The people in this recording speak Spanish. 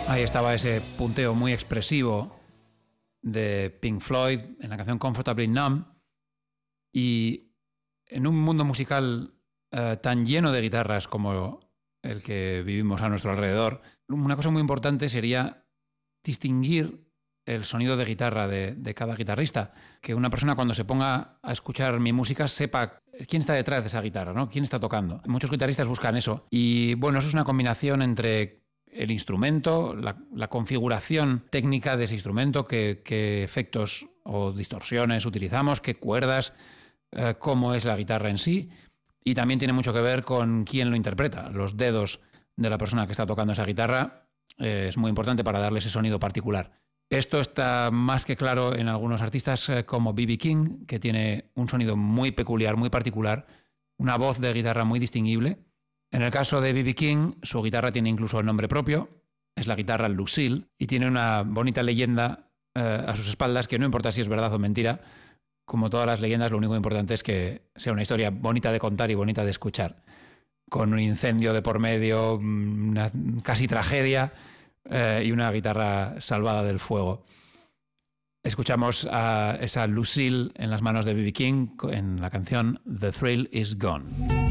Ahí estaba ese punteo muy expresivo de Pink Floyd en la canción Comfortably Numb. Y en un mundo musical tan lleno de guitarras como el que vivimos a nuestro alrededor, una cosa muy importante sería distinguir el sonido de guitarra de cada guitarrista. Que una persona cuando se ponga a escuchar mi música sepa quién está detrás de esa guitarra, ¿no? Quién está tocando. Muchos guitarristas buscan eso. Y bueno, eso es una combinación entre el instrumento, la configuración técnica de ese instrumento, qué efectos o distorsiones utilizamos, qué cuerdas, cómo es la guitarra en sí. Y también tiene mucho que ver con quién lo interpreta. Los dedos de la persona que está tocando esa guitarra es muy importante para darle ese sonido particular. Esto está más que claro en algunos artistas como B.B. King, que tiene un sonido muy peculiar, muy particular, una voz de guitarra muy distinguible. En el caso de B.B. King, su guitarra tiene incluso nombre propio, es la guitarra Lucille, y tiene una bonita leyenda a sus espaldas, que no importa si es verdad o mentira. Como todas las leyendas, lo único importante es que sea una historia bonita de contar y bonita de escuchar. Con un incendio de por medio, una casi tragedia y una guitarra salvada del fuego. Escuchamos a esa Lucille en las manos de B.B. King en la canción The Thrill Is Gone.